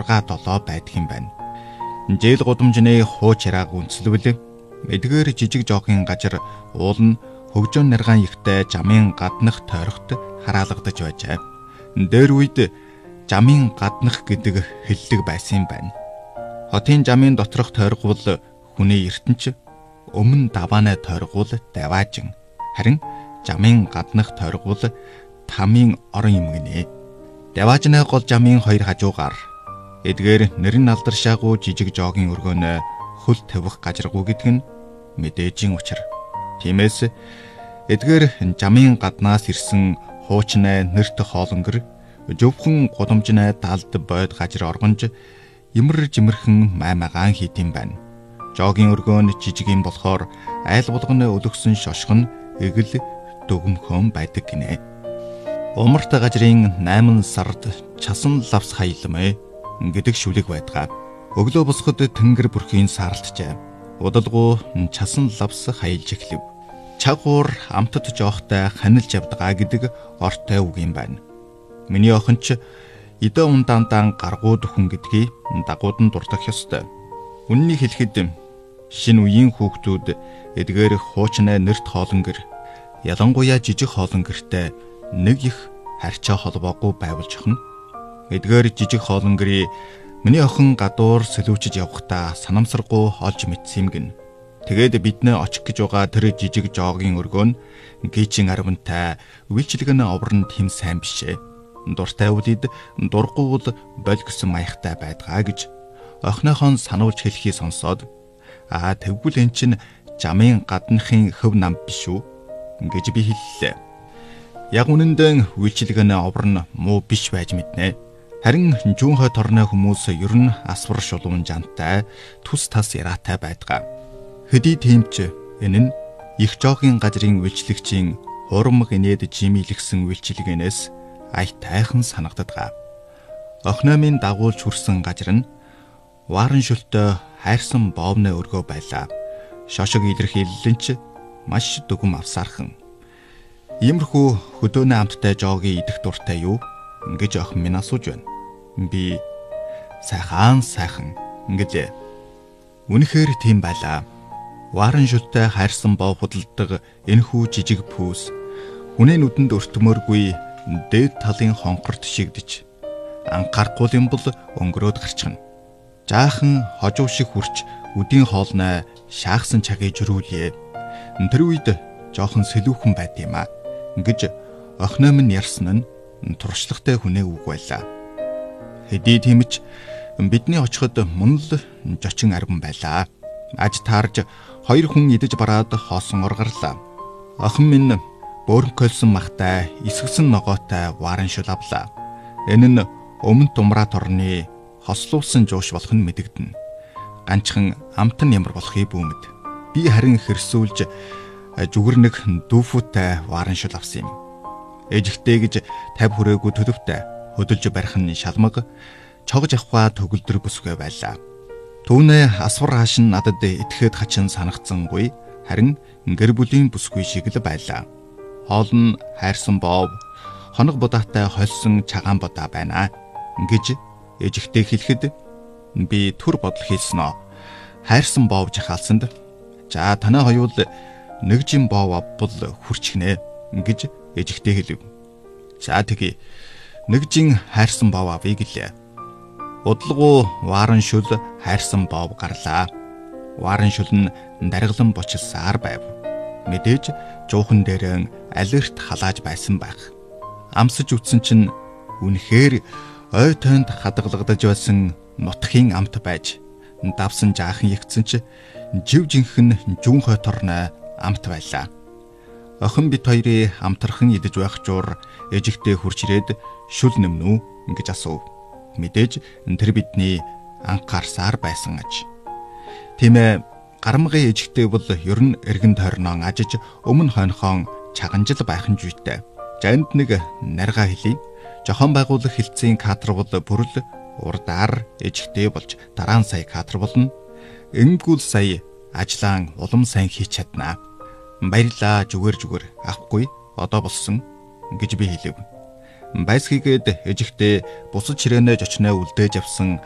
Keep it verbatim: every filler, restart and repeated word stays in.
шаргаа долоо байдаг юм байна. Жээл гудамжны хууч яриаг үнслэвэл эдгээр жижиг жоохийн газар уул нь хөгжөөн наргаан ихтэй жамын гаднах тойрогт хараалгадаж байжээ. Дээр үед жамын гаднах гэдэг хэллэг байсан юм байна. Хотын жамын доторх тойргвол хүний ертөнч, өмнө давааны тойргвол даваажин, харин жамын гаднах тойргвол тамийн орон юм гинэ. Даваажны гол жамын хоёр хажуугаар эдгээр нэрн алдаршаагүй жижиг жоогийн өргөөнө хөл тавих газаргүй гэдэг нь мэдээжийн учир. Тиймээс эдгээр жамын гаднаас ирсэн хуучны нэрт хоолонгөр зөвхөн гудамжны далд бойд газар оргонж имэр жимэрхэн маймагаан хийт юм байна. Жоогийн өргөөн жижиг юм болохоор айл болгоны өлгсөн шошгон эгэл дүгмхөн байдаг гинэ. Умарт газрын найман сард часан лавс хаялмэ гэдэг шүлэг байдаг. Өглөө босоход тэнгэр бүрхийн сааралджээ. Удалгүй часан лавс хаялж эхлэв. Чагуур амтд жоохтой ханилж явдгаа гэдэг ортой үг юм байна. Миний охин ч идэ ундаандаан гаргууд хүн гэдгийг дагууд нь дурдах ёстой. Үннийг хэлэхэд шинэ үеийн хүүхдүүд эдгээр хуучны нэрт хоолонгэр, ялангуяа жижиг хоолонгэртэй нэг их харьцаа холбоогүй байвалж охно. Эдгээр жижиг хоолонгэрийг миний охин гадуур сэлүүчж явахдаа санамсаргүй олж мэдсэн юм гин. Тэгээд биднээ очих гэж байгаа тэр жижиг жоогийн өргөөн гээчин арвантай үйлчлэгэн оврон тэм сайн бишээ. Дуртай үлид дурггүй бол боль гэсэн маягтай байдгаа гэж охинохон сануулж хэлхий сонсоод аа тэгвэл эн чин жамын гаднахын хөв нам биш үү гэж би хэллээ. Яг үнэндээ үйлчлэгэн оврон муу биш байж мэднэ. Харин жүүнхой торны хүмүүс ер нь асвар шулуун жантай түс тас яраатай байдгаа. Хэдий тэмч энэ нь их жоогийн газрын үйлчлэгчийн хурамг инээд жимийлгсэн үйлчлэгэнээс ай тайхан санагддаг. Охиномын дагуулж хүрсэн газар нь варан шөлтөө хайрсан боовны өргөө байлаа. Шошог илэрхийлэлэнч маш дүгм авсаархан. Иймэрхүү хөдөөний амттай жоогийн идэх дуртай юу гэж охин минь асууж байна. Би сайхан сайхан гэлээ. Үнэхээр тийм байлаа. Варан шөлтөө хайрсан боов худалдаг энэхүү жижиг пүүс хүний нүдэнд өртмөргүй дээд талын хонхорт шигдэж анхаарахгүй юм бол өнгөрөөд гарчихна. Жаахан хожуу шиг хурч үдийн хоолной шаахсан цагийг жирүүлье. Тэр үед жоохон сэлүүхэн байд юм а гэж охиноо минь ярьсан нь туршлагатай хүнээ үг байлаа. Хэдий тиймч бидний очиход мөн л жочин арван байлаа. Аж таарж хоёр хүн идэж бараад хоосон оргарлаа. Охин минь бөөрнкөлсөн махтай эсгсэн ногоотой варан шул авлаа. Энэ нь өмнө думраа торны хослуулсан жууш болох нь мэдэгдэнэ. Ганчхан амтан ямар болохыг бүүмэд. Би харин хэрсүүлж зүгэрнэг дүүфүүтэй варан шул авсан юм. Ээжихтэй гэж тавь хүрээгүй төлөвтэй хөдөлж барих нь шалмаг чогж авахаа төгөлдөр бүсгүй байлаа. Түүнээ асвар хаашин надад итгэхэд хачин санагцсангүй харин гэр бүлийн бүсгүй шиг л байлаа. Хоол нь хайрсан боов, хоног будаатай хольсон чагаан будаа байна гэж ээжихтэй хэлэхэд би түр бодол хийснэ. Хайрсан боов жахаалсанд за танай хоёул нэг жим боов авбал хүрчихнэ гэж ээжихтэй хэлв. За тэгье. Нэг жин хайрсан боов авъя гэлээ. Удалгүй варан шүл хайрсан боов гарлаа. Варан шүл нь даргалан бочилсаар байв. Мэдээж жуухан дээрэн алерт халааж байсан байх. Амсаж үтсэн чинь үнэхээр ой тойнд хадгалагдаж байсан нутгийн амт байж давсан жаахан ягцсан чи жив жинхэн жүүн хойторны амт байлаа. Охин бит хоёрын амтархан идэж байх жуур ээжигтэй хурж ирээд шүл нэмнүү гэж асуув. Мэдээж тэр бидний анхаарсаар байсан аж. Тийм ээ, гарамгын ээжигтэй бол ер нь эргэн тойрноо ажиж өмнө хойнохон чаганжил байхын жүйтэй. Жанд нэг нарга хэлий. Жохон байгуулах хилцээний кадр бол бүрл урдаар ээжигтэй болж дараа нь сая кадр болно. Энгүүл сая ажлаан улам сайн хийж чаднаа. Баярлаа зүгээр зүгээр авахгүй одоо болсон гэж би хэлэв. Байсгийгээд ээжигтэй бусад ширээнэ жочноо үлдээж авсан